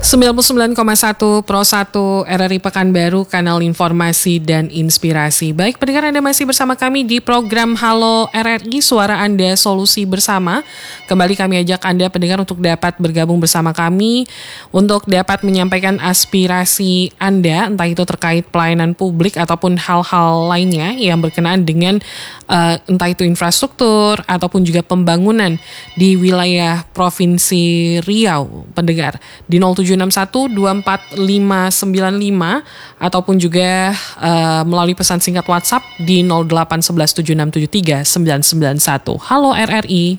99,1 Pro 1 RRI Pekanbaru, kanal informasi dan inspirasi. Baik, pendengar, Anda masih bersama kami di program Halo RRI, Suara Anda Solusi Bersama. Kembali kami ajak Anda pendengar untuk dapat bergabung bersama kami, untuk dapat menyampaikan aspirasi Anda, entah itu terkait pelayanan publik ataupun hal-hal lainnya yang berkenaan dengan entah itu infrastruktur ataupun juga pembangunan di wilayah Provinsi Riau, pendengar. Di 0761-24595 ataupun juga melalui pesan singkat WhatsApp di 081176739991. Halo RRI.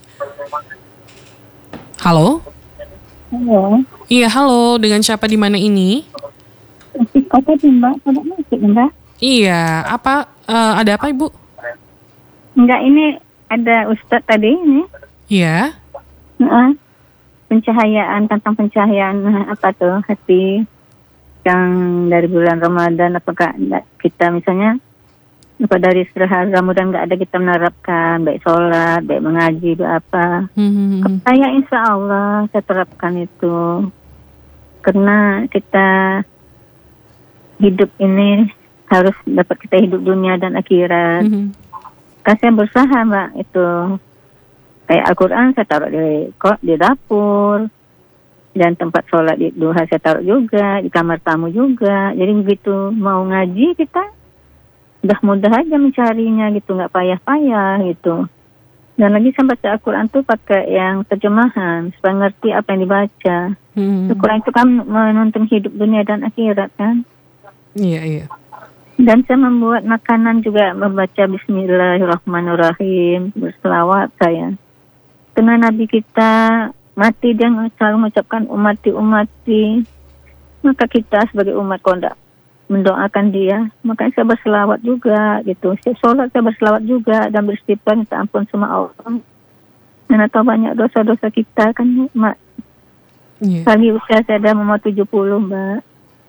Halo. Halo. Iya, halo. Dengan siapa di mana ini? Kota Mbak, ada musik Mbak? Iya, ada apa Ibu? Enggak, ini ada Ustadz tadi ini. Iya. Pencahayaan, tentang pencahayaan apa tuh hati yang dari bulan Ramadan, apakah kita misalnya apa dari istirahat Ramadan nggak ada kita menerapkan baik sholat, baik mengaji, baik apa. Saya insya Allah saya terapkan itu karena kita hidup ini harus dapat kita hidup dunia dan akhirat. Saya berusaha Mbak itu. Kayak Al-Quran saya taruh di dapur, dan tempat sholat di duha saya taruh juga, di kamar tamu juga. Jadi begitu mau ngaji kita udah mudah aja mencarinya gitu, nggak payah-payah gitu. Dan lagi saya baca Al-Quran tuh pakai yang terjemahan supaya ngerti apa yang dibaca. Al-Quran itu kan menuntun hidup dunia dan akhirat kan. Iya. Dan saya membuat makanan juga, membaca Bismillahirrahmanirrahim, berselawat saya. Karena Nabi kita mati, dia selalu mengucapkan umati. Maka kita sebagai umat kondak mendoakan dia. Makanya saya berselawat juga gitu. Saya sholat, saya berselawat juga dan beristighfar minta ampun sama Allah. Karena tahu banyak dosa-dosa kita kan, Mak. Yeah. Lagi usia saya dah mau 70, Mbak.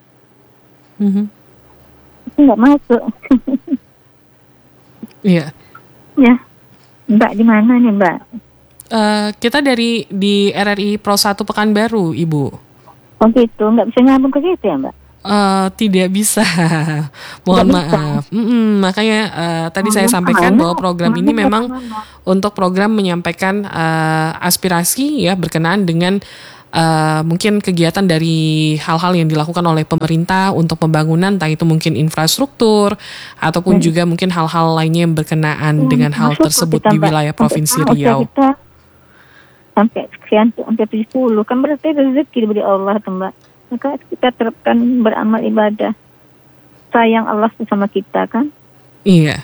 Itu nggak masuk. Iya. Ya, Mbak di mana nih Mbak? Kita di RRI Pro 1 Pekanbaru, Ibu. Oh gitu, nggak bisa nyambung ke situ ya Mbak? Tidak bisa. Mohon maaf. Makanya tadi saya sampaikan bahwa program ini memang untuk program menyampaikan aspirasi ya berkenaan dengan mungkin kegiatan dari hal-hal yang dilakukan oleh pemerintah untuk pembangunan, entah itu mungkin infrastruktur ataupun juga mungkin hal-hal lainnya yang berkenaan dengan hal tersebut di wilayah Provinsi Riau. Sampai sekian tuh, sampai 70 kan berarti rezeki diberi Allah tuh Mbak. Maka kita terapkan beramal ibadah. Sayang Allah sama kita kan. Iya.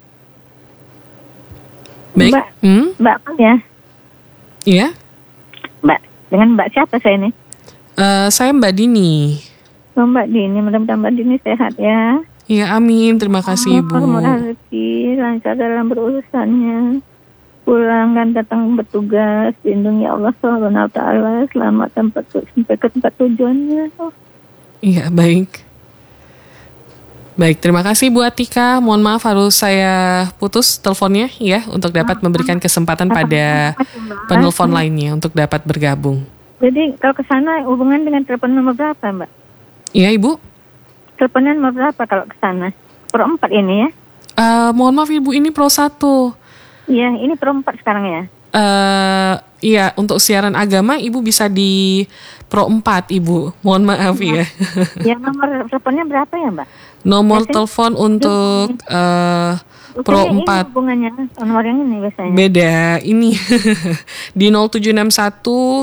Baik. Mbak kan ya? Iya. Mbak, dengan Mbak siapa saya ini? Saya Mbak Dini. Oh, Mbak Dini, mudah-mudahan Mbak Dini sehat ya. Iya, amin. Terima kasih Ibu. Murah rezeki, lancar dalam berurusannya. Pulang dan datang bertugas, lindungi Allah SWT, selamat sampai ke tempat tujuannya. Iya, baik. Baik, terima kasih Bu Atika. Mohon maaf harus saya putus teleponnya ya, untuk dapat memberikan kesempatan pada penelpon lainnya untuk dapat bergabung. Jadi kalau ke sana hubungan dengan telepon nomor berapa Mbak? Iya Ibu. Teleponnya nomor berapa kalau ke sana? Pro 4 ini ya? Mohon maaf Ibu, ini Pro 1. Iya, ini Pro 4 sekarang ya? Iya, untuk siaran agama Ibu bisa di Pro 4 Ibu. Mohon maaf ya. Ya, nomor teleponnya berapa ya Mbak? Nomor telepon untuk Pro 4. Ini hubungannya nomor yang ini biasanya. Beda, ini di 0761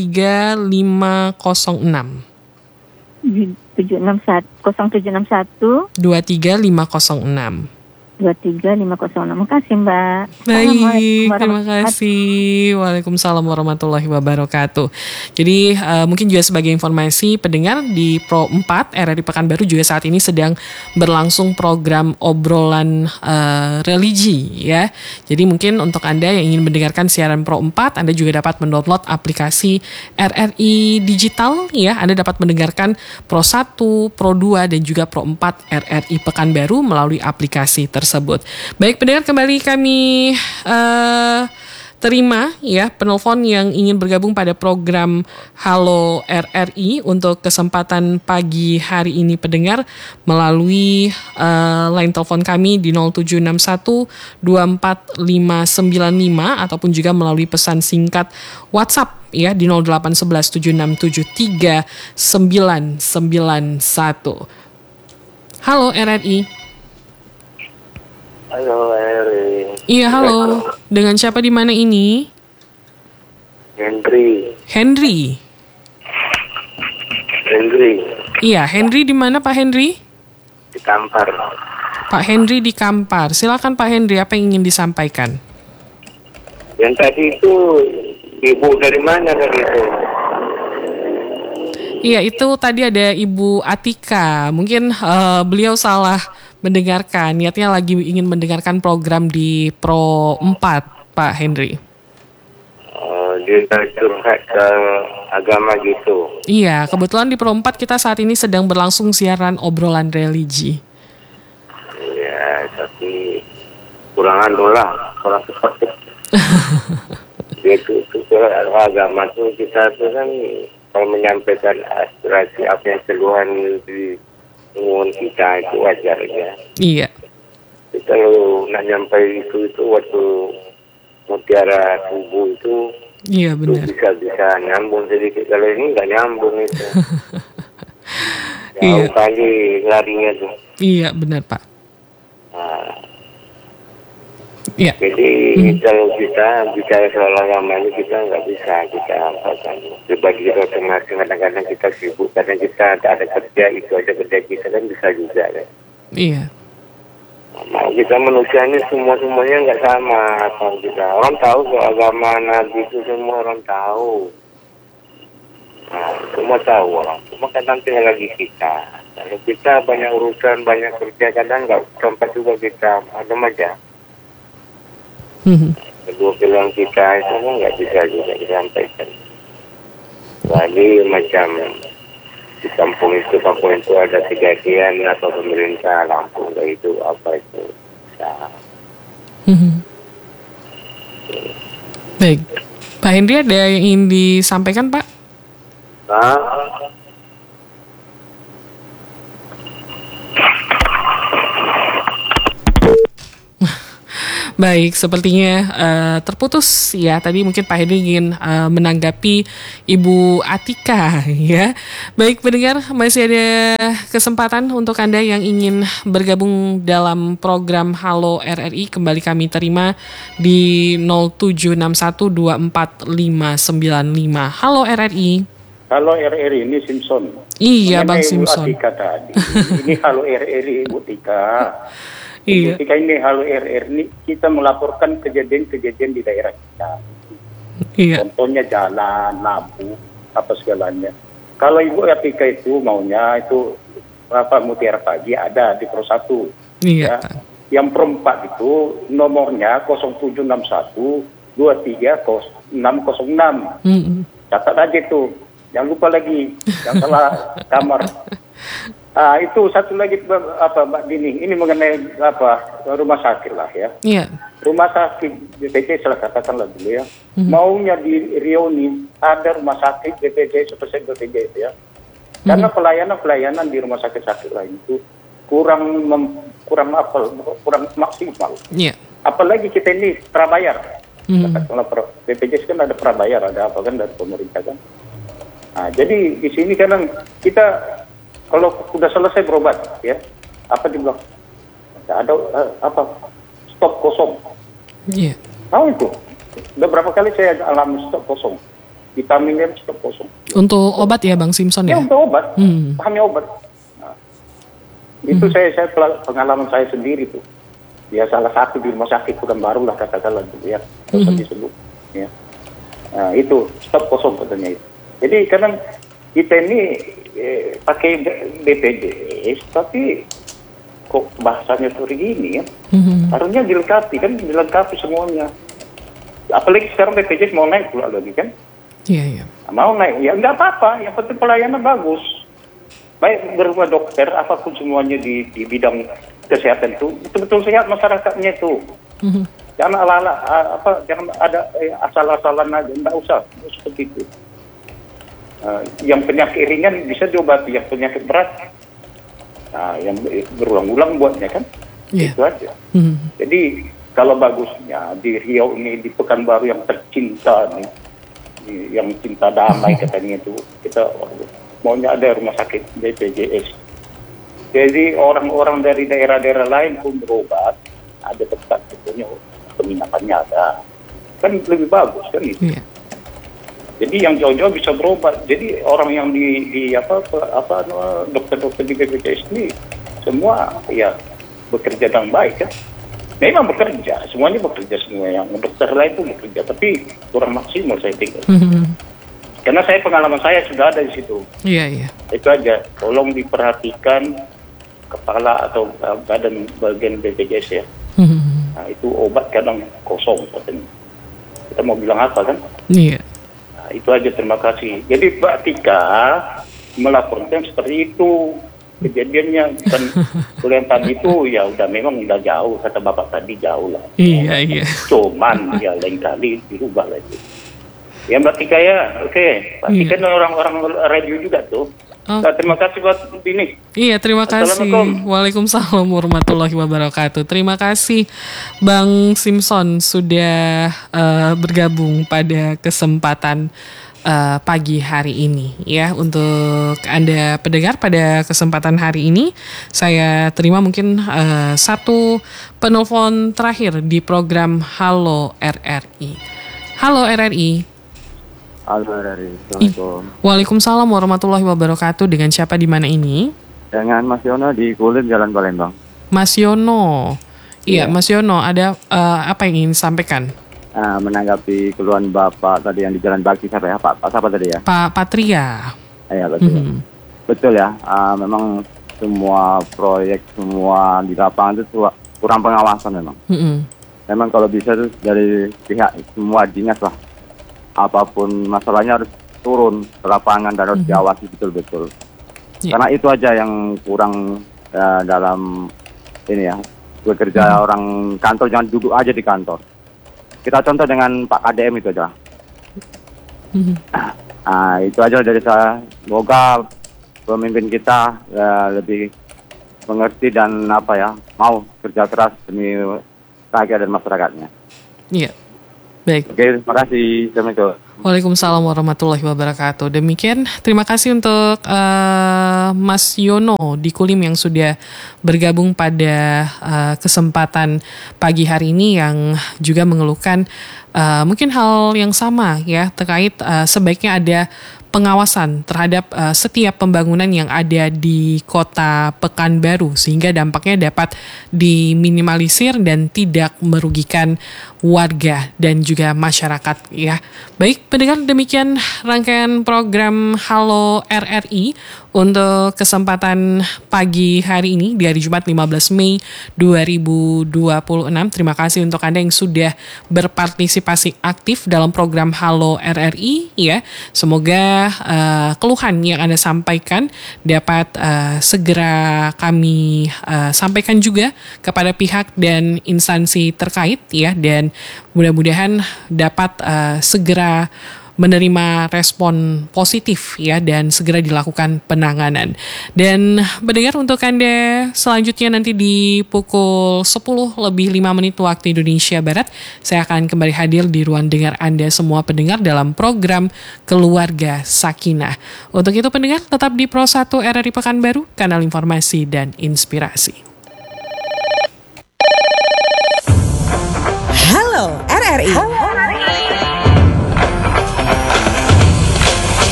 23506. 0761 23506. 23506. Makasih Mbak. Baik, terima kasih. Waalaikumsalam warahmatullahi wabarakatuh. Jadi mungkin juga sebagai informasi pendengar, di Pro 4 RRI Pekanbaru juga saat ini sedang berlangsung program obrolan religi ya. Jadi mungkin untuk Anda yang ingin mendengarkan siaran Pro 4, Anda juga dapat mendownload aplikasi RRI Digital ya. Anda dapat mendengarkan Pro 1, Pro 2 dan juga Pro 4 RRI Pekanbaru melalui aplikasi tersebut. Baik pendengar, kembali kami terima ya penelpon yang ingin bergabung pada program Halo RRI untuk kesempatan pagi hari ini pendengar melalui line telepon kami di 0761 24595 ataupun juga melalui pesan singkat WhatsApp ya di 0811 7673 991. Halo RRI. Halo RRI. Iya, halo. Dengan siapa di mana ini? Henry. Henry. Iya, Henry di mana Pak Henry? Di Kampar. Pak Henry di Kampar. Silakan Pak Henry, apa yang ingin disampaikan? Yang tadi itu ibu dari mana tadi itu? Iya, itu tadi ada Ibu Atika. Mungkin beliau salah mendengarkan. Niatnya lagi ingin mendengarkan program di Pro 4, Pak Henry. Dia curhat ke agama gitu. Iya, kebetulan di Pro 4 kita saat ini sedang berlangsung siaran obrolan religi. Ya, tapi kurang lah. Kurang seperti itu agama tuh kita tuh kan kalau menyampaikan aspirasi apa yang keluhan di kita itu wajar ya. Iya. Tapi kalau nak nyampai itu waktu mutiara tubuh itu, iya benar. Itu bisa nyambung sedikit. Kalau ini nggak nyambung itu. Iya. Jauh kali larinya tuh. Iya benar Pak. Nah, iya. jadi kalau kita bicara soal agama ini kita nggak bisa kita apakan. Pribadi kita masing-masing kadang-kadang kita sibuk karena kita ada kerja itu aja kerja kita kan bisa juga kan. Iya. Nah, kita manusia ini semuanya nggak sama atau kita orang tahu soal agama Nabi itu semua orang tahu. Nah, semua tahu orang. Cuma kadang tinggal lagi kita. Kalau kita banyak urusan, banyak kerja kadang nggak sempat juga kita macam aja. Kedua pilihan kita itu nggak bisa juga disampaikan. Jadi macam di kampung itu ada kejadian atau pemerintah Lampung itu apa itu. Nah. Baik, Pak Henry ada yang ingin disampaikan Pak? Baik, sepertinya terputus ya. Tadi mungkin Pak Henry ingin menanggapi Ibu Atika ya. Baik pendengar, masih ada kesempatan untuk Anda yang ingin bergabung dalam program Halo RRI. Kembali kami terima di 0761245595. Halo RRI. Halo RRI, ini Simpson. Iya Bang Simpson. Ibu Atika tadi. Ini Halo RRI Ibu Tika. Iya. Ketika ini Halo RR ini kita melaporkan kejadian-kejadian di daerah kita. Iya. Contohnya jalan, lampu, apa segalanya. Kalau Ibu Atika itu maunya itu mutiara pagi ada di Pro 1. Iya. Ya. Yang Pro 4 itu nomornya 0761 230606. Catat aja itu. Jangan lupa lagi, jangan salah kamar. Itu satu lagi Mbak Dini, ini mengenai rumah sakit lah ya. Iya. Rumah sakit BPJS lah katakanlah dulu ya. Maunya di Rioni ada rumah sakit BPJS seperti BPJS ya. Karena pelayanan di rumah sakit lain itu kurang maksimal. Iya. Apalagi kita ini prabayar. Katakanlah BPJS kan ada prabayar, ada apa kan dari pemerintah kan. Nah, jadi di sini kadang kita kalau sudah selesai berobat, ya, apa dibilang? Ada stok kosong. Iya. Tahu itu? Udah berapa kali saya alami stok kosong. Vitaminnya stok kosong. Untuk obat ya Bang Simpson ya? Ya untuk obat, pahamnya obat. Nah, itu saya pengalaman saya sendiri tuh. Ya salah satu di rumah sakit bukan baru lah katakanlah gitu ya. Disebut. Ya. Nah, itu stok kosong katanya itu. Jadi kadang kita ini pakai BPJS tapi kok bahasanya tuh begini ya. Harusnya dilengkapi semuanya. Apalagi sekarang BPJS mau naik pula lagi kan. Iya. Mau naik ya nggak apa-apa, yang penting pelayanan bagus. Baik berupa dokter apapun semuanya di bidang kesehatan itu betul-betul sehat masyarakatnya itu. Jangan jangan ada asal-asalan aja, nggak usah seperti itu. Yang penyakit ringan bisa diobati, yang penyakit berat, yang berulang-ulang buatnya kan, itu aja. Jadi kalau bagusnya di Riau ini, di Pekanbaru yang tercinta nih, yang cinta damai katanya itu, kita maunya ada rumah sakit BPJS. Jadi orang-orang dari daerah-daerah lain pun berobat, ada tempat sebetulnya penginapannya ada, kan lebih bagus kan itu. Jadi yang jauh-jauh bisa berobat. Jadi orang yang dokter-dokter di BPJS ini semua ya bekerja dengan baik kan. Memang bekerja, semuanya bekerja semua, yang dokter lain pun bekerja, tapi kurang maksimal saya pikir. Karena pengalaman saya sudah ada di situ. Iya. Itu aja, tolong diperhatikan kepala atau bagian BPJS ya. Nah, itu obat kadang kosong katanya. Kita mau bilang apa kan? Iya. Nah, itu aja, terima kasih. Jadi Mbak Tika melaporkan seperti itu kejadiannya, kan kuliah tadi itu ya udah memang udah jauh, kata Bapak tadi jauh lah. Iya. Cuman ya lain kali dirubah lagi. Ya Mbak Tika ya, oke. Mbak Tika dan orang-orang radio juga tuh. Nah, terima kasih buat ini. Iya, terima kasih. Waalaikumsalam warahmatullahi wabarakatuh. Terima kasih Bang Simpson sudah bergabung pada kesempatan pagi hari ini ya. Untuk Anda pendengar, pada kesempatan hari ini saya terima mungkin satu penelpon terakhir di program Halo RRI. Halo RRI. Halo RRI, Assalamualaikum. Waalaikumsalam warahmatullahi wabarakatuh. Dengan siapa di mana ini? Dengan Mas Yono di Kulim, Jalan Palembang. Mas Yono. Iya, Mas Yono, ada apa yang ingin disampaikan? Menanggapi keluhan Bapak tadi yang di Jalan Bakti sampai Pak siapa tadi ya? Pak Patria. Iya, betul. Betul ya, memang semua proyek, semua di lapangan itu kurang pengawasan memang. Memang kalau bisa tuh dari pihak semua dinas lah, apapun masalahnya harus turun ke lapangan dan harus diawasi betul-betul. Karena itu aja yang kurang dalam ini ya, bekerja orang kantor, jangan duduk aja di kantor. Kita contoh dengan Pak KDM itu aja. Itu aja dari saya. Semoga pemimpin kita lebih mengerti dan mau kerja keras demi rakyat dan masyarakatnya. Iya. Baik. Oke, terima kasih. Assalamualaikum. Waalaikumsalam warahmatullahi wabarakatuh. Demikian, terima kasih untuk Mas Yono di Kulim yang sudah bergabung pada kesempatan pagi hari ini, yang juga mengeluhkan mungkin hal yang sama ya, terkait sebaiknya ada pengawasan terhadap setiap pembangunan yang ada di Kota Pekanbaru sehingga dampaknya dapat diminimalisir dan tidak merugikan warga dan juga masyarakat ya. Baik pendengar, demikian rangkaian program Halo RRI untuk kesempatan pagi hari ini di hari Jumat 15 Mei 2026. Terima kasih untuk Anda yang sudah berpartisipasi aktif dalam program Halo RRI ya. Semoga keluhan yang Anda sampaikan dapat segera kami sampaikan juga kepada pihak dan instansi terkait ya, dan mudah-mudahan dapat segera menerima respon positif ya, dan segera dilakukan penanganan. Dan mendengar untuk Anda selanjutnya nanti di pukul 10:05 waktu Indonesia Barat, saya akan kembali hadir di ruang dengar Anda semua pendengar dalam program Keluarga Sakinah. Untuk itu pendengar tetap di Pro 1 RRI Pekanbaru, kanal informasi dan inspirasi.